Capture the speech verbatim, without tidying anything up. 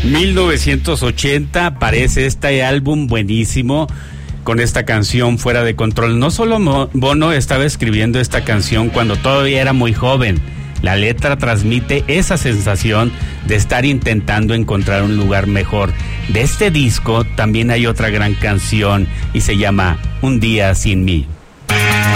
mil novecientos ochenta aparece este álbum buenísimo con esta canción Fuera de Control. No solo Mo- Bono estaba escribiendo esta canción cuando todavía era muy joven. La letra transmite esa sensación de estar intentando encontrar un lugar mejor. De este disco también hay otra gran canción y se llama Un día sin mí.